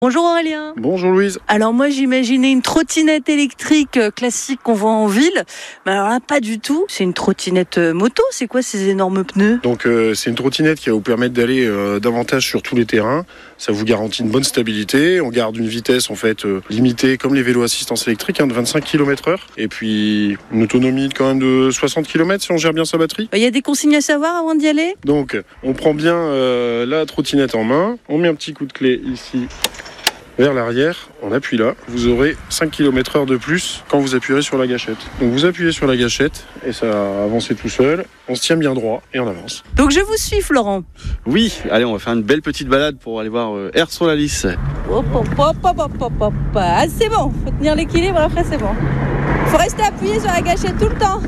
Bonjour Aurélien. Bonjour Louise. Alors moi j'imaginais une trottinette électrique classique qu'on voit en ville, mais alors là pas du tout, c'est une trottinette moto, c'est quoi ces énormes pneus? Donc c'est une trottinette qui va vous permettre d'aller davantage sur tous les terrains, ça vous garantit une bonne stabilité, on garde une vitesse en fait limitée comme les vélos assistance électrique de 25 km/h et puis une autonomie quand même de 60 km si on gère bien sa batterie. Il y a des consignes à savoir avant d'y aller? Donc on prend bien la trottinette en main, on met un petit coup de clé ici vers l'arrière, on appuie là, vous aurez 5 km/h de plus quand vous appuierez sur la gâchette. Donc vous appuyez sur la gâchette et ça va avancer tout seul, on se tient bien droit et on avance. Donc je vous suis Florent. Oui, allez, on va faire une belle petite balade pour aller voir R sur la lisse. Hop, hop, hop, hop, hop, hop, hop. Ah, c'est bon, faut tenir l'équilibre, après c'est bon. Faut rester appuyé sur la gâchette tout le temps.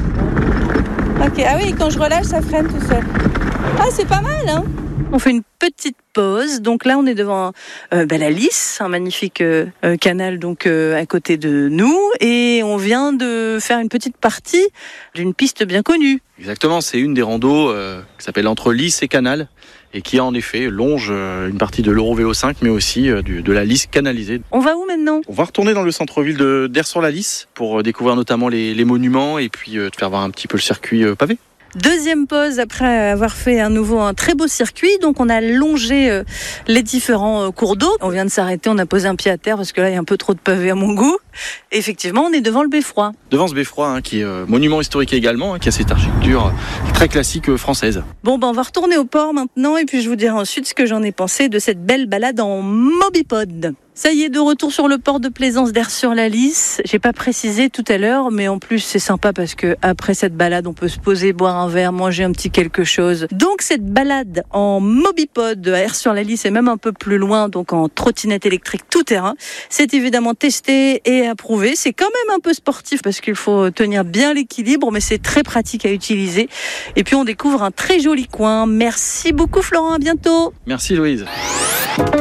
Ok, ah oui, quand je relâche, ça freine tout seul. Ah, c'est pas mal, hein. On fait une petite pause. Donc là, on est devant la Lisse, un magnifique canal donc à côté de nous, et on vient de faire une petite partie d'une piste bien connue. Exactement, c'est une des randos qui s'appelle entre Lisse et Canal et qui en effet longe une partie de l'Eurovélo 5, mais aussi de la Lisse canalisée. On va où maintenant? On va retourner dans le centre-ville d'Aire sur la Lisse pour découvrir notamment les monuments et puis te faire voir un petit peu le circuit pavé. Deuxième pause après avoir fait à nouveau un très beau circuit. Donc on a longé les différents cours d'eau. On vient de s'arrêter, on a posé un pied à terre parce que là il y a un peu trop de pavés à mon goût. Et effectivement, on est devant le beffroi. Devant ce beffroi qui est monument historique également, qui a cette architecture très classique française. Bon, on va retourner au port maintenant et puis je vous dirai ensuite ce que j'en ai pensé de cette belle balade en mobipod. Ça y est, de retour sur le port de plaisance d'Aire sur la Lisse. J'ai pas précisé tout à l'heure, mais en plus c'est sympa parce que après cette balade, on peut se poser, boire un verre, manger un petit quelque chose. Donc cette balade en mobipod à Aire sur la Lisse et même un peu plus loin, donc en trottinette électrique tout terrain, c'est évidemment testé et approuvé. C'est quand même un peu sportif parce qu'il faut tenir bien l'équilibre, mais c'est très pratique à utiliser. Et puis on découvre un très joli coin. Merci beaucoup Florent, à bientôt. Merci Louise.